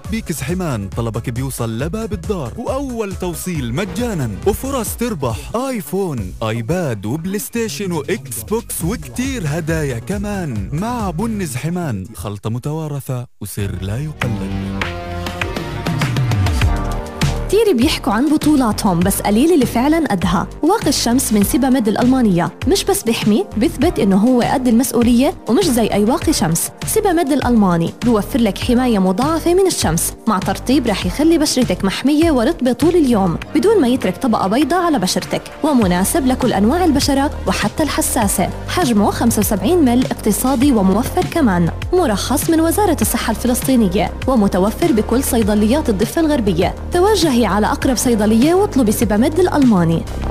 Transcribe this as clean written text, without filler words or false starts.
تطبيق زحمان طلبك بيوصل لباب الدار، وأول توصيل مجانا، وفرص تربح آيفون، آيباد وبلاي ستيشن وإكس بوكس وكتير هدايا كمان. مع بن زحمان، خلطة متوارثة وسر لا يقلد. كتير بيحكوا عن بطولاتهم بس قليل اللي فعلا قدها. واقي الشمس من سيباميد الألمانية مش بس بيحمي، بيثبت إنه هو قد المسؤولية ومش زي أي واقي شمس. سيباميد الألماني بيوفر لك حماية مضاعفة من الشمس مع ترطيب رح يخلي بشرتك محمية ورطبة طول اليوم بدون ما يترك طبقة بيضاء على بشرتك، ومناسب لكل أنواع البشرة وحتى الحساسة. حجمه 75 مل، اقتصادي وموفر كمان، مرخص من وزارة الصحة الفلسطينية ومتوفر بكل صيدليات الضفة الغربية. توجهي على أقرب صيدلية واطلبي سيباميد الألماني.